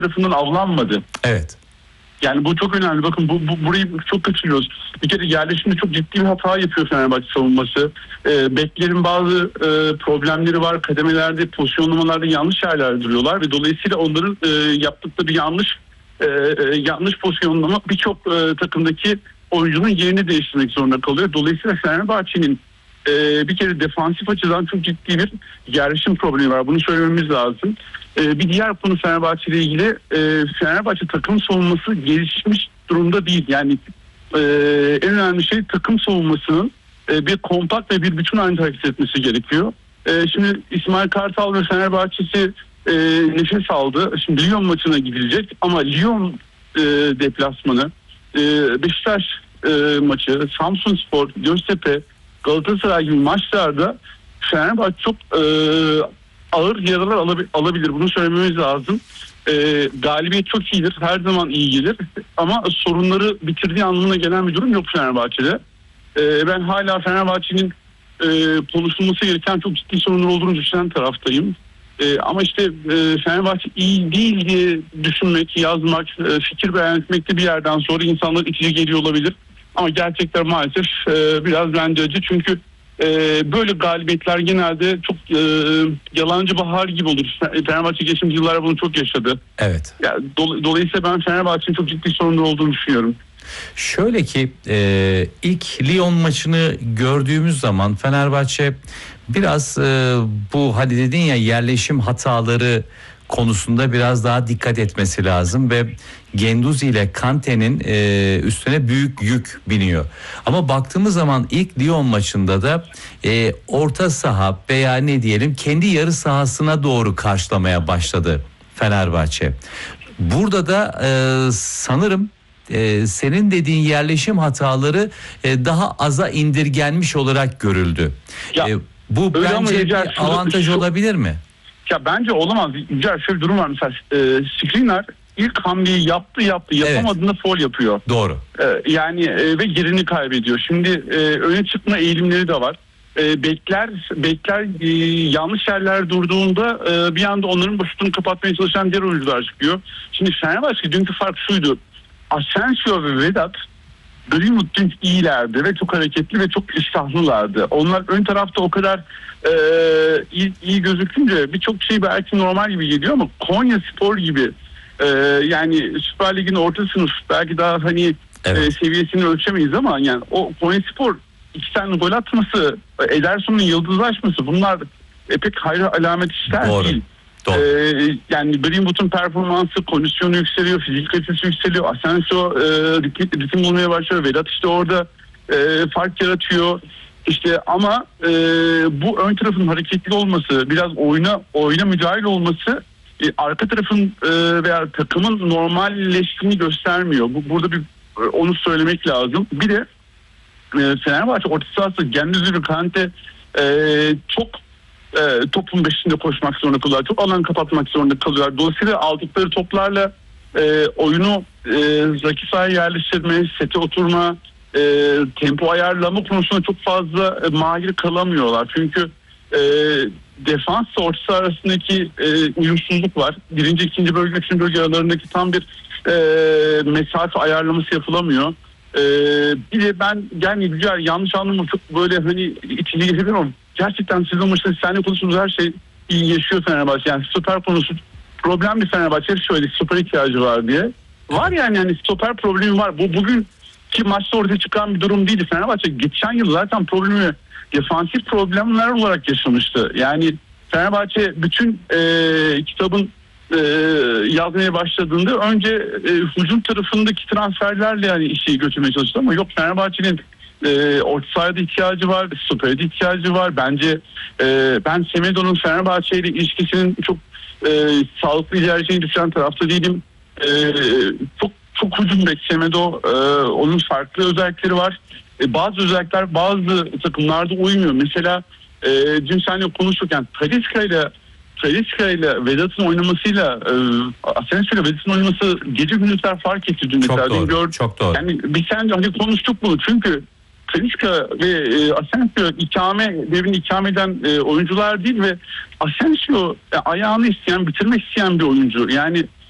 tarafından avlanmadı. Evet. Yani bu çok önemli. Bakın burayı çok kaçırıyoruz. Bir kere yerleşimde çok ciddi bir hata yapıyor Fenerbahçe savunması. Beklerin bazı problemleri var. Kademelerde, pozisyonlamalarda yanlış yerlerde duruyorlar ve dolayısıyla onların yaptıkları yanlış pozisyonlama birçok takımdaki oyuncunun yerini değiştirmek zorunda kalıyor. Dolayısıyla Fenerbahçe'nin bir kere defansif açıdan çok ciddi bir yerleşim problemi var. Bunu söylememiz lazım. Bir diğer konu Fenerbahçe ile ilgili, Fenerbahçe takım savunması gelişmiş durumda değil. Yani en önemli şey takım savunmasının bir kompakt ve bir bütün halinde hareket etmesi gerekiyor. Şimdi İsmail Kartal ve Fenerbahçe'si nefes aldı. Şimdi Lyon maçına gidilecek ama Lyon deplasmanı, Beşiktaş maçı, Samsunspor, Göztepe, Galatasaray gibi maçlarda Fenerbahçe çok ağır yaralar alabilir. Bunu söylememiz lazım. Galibiyet çok iyidir. Her zaman iyi gelir. Ama sorunları bitirdiği anlamına gelen bir durum yok Fenerbahçe'de. Ben hala Fenerbahçe'nin konuşulması gereken çok ciddi sorunlar olduğunu düşünen taraftayım. Ama işte Fenerbahçe iyi değil diye düşünmek, yazmak, fikir beyan etmekte bir yerden sonra insanlar itici geliyor olabilir. Ama gerçekler maalesef biraz bence acı. Çünkü böyle galibiyetler genelde çok yalancı bahar gibi olur. Fenerbahçe geçmiş yıllarda bunu çok yaşadı. Evet. Yani dolayısıyla ben Fenerbahçe'nin çok ciddi sorunları olduğunu düşünüyorum. Şöyle ki ilk Lyon maçını gördüğümüz zaman Fenerbahçe biraz bu hani dedin ya yerleşim hataları konusunda biraz daha dikkat etmesi lazım ve Guendouzi ile Kante'nin üstüne büyük yük biniyor. Ama baktığımız zaman ilk Lyon maçında da orta saha veya ne diyelim kendi yarı sahasına doğru karşılamaya başladı Fenerbahçe. Burada da sanırım senin dediğin yerleşim hataları daha aza indirgenmiş olarak görüldü. Bu bence bir avantaj olabilir mi? Ya bence olamaz. Şöyle bir durum var mesela. Skriniar ilk hamleyi yaptı yapamadığında faul yapıyor. Doğru. Yani ve yerini kaybediyor. Şimdi öne çıkma eğilimleri de var. Bekler yanlış yerler durduğunda bir anda onların boşluğunu kapatmaya çalışan diğer oyuncular çıkıyor. Şimdi Fenerbahçe dünkü fark şuydu. Asensio ve Vedat Greenwood iyilerdi ve çok hareketli ve çok iştahlılardı. Onlar ön tarafta o kadar iyi gözükünce birçok şey belki normal gibi geliyor ama Konyaspor gibi yani Süper Lig'in orta sınıf belki daha hani seviyesini ölçemeyiz ama yani o Konyaspor 2 tane gol atması, Ederson'un yıldızlaşması bunlar pek hayra alamet işler değil. Yani Greenwood'un performansı, kondisyonu yükseliyor, fizik kalitesi yükseliyor. Asensio ritim bulmaya başlıyor. Vedat işte orada fark yaratıyor. İşte ama bu ön tarafın hareketli olması, biraz oyuna müdahil olması arka tarafın veya takımın normalleştiğini göstermiyor. Burada onu söylemek lazım. Bir de Fenerbahçe orta sahası Guendouzi ve Kante çok topun peşinde koşmak zorunda kalıyorlar. Çok alan kapatmak zorunda kalıyorlar. Dolayısıyla aldıkları toplarla oyunu rakip sahaya yerleştirme, sete oturma, tempo ayarlama konusunda çok fazla mahir kalamıyorlar. Çünkü defansla orta saha arasındaki uyumsuzluk var. Birinci, ikinci bölge, üçüncü bölge aralarındaki tam bir mesafe ayarlaması yapılamıyor. Bir de ben Güzel yanlış anlamı çok böyle hani itili gelebilir ama gerçekten sezon başında seninle konuştuğumuz her şey iyi yaşıyor Fenerbahçe. Yani stoper konusu problem bir Fenerbahçe. Şöyle stoper ihtiyacı var diye. Var yani stoper problemi var. Bu bugünkü maçta ortaya çıkan bir durum değildi. Fenerbahçe geçen yıl zaten problemi defansif problemler olarak yaşamıştı. Yani Fenerbahçe bütün kitabın yazmaya başladığında önce hücum tarafındaki transferlerle yani işi götürmeye çalıştı ama yok Fenerbahçe'nin orta sahada ihtiyacı var, stoperde ihtiyacı var. Bence ben Semedo'nun Fenerbahçe ile ilişkisinin çok sağlıklı ilerleyeceğini düşünen tarafta değilim. Çok hücum bek Semedo, onun farklı özellikleri var. Bazı özellikler bazı takımlarda uymuyor. Mesela dün seninle konuşurken Talisca ile Vedat'ın oynamasıyla Asensio ile Vedat'ın oynaması gece gündüzler fark etti dün mesela. Çok doğru. Yani biz seninle hani konuştuk bunu çünkü Talisca ve Asensio devrini ikame eden oyuncular değil ve Asensio ayağını isteyen, bitirmek isteyen bir oyuncu. Yani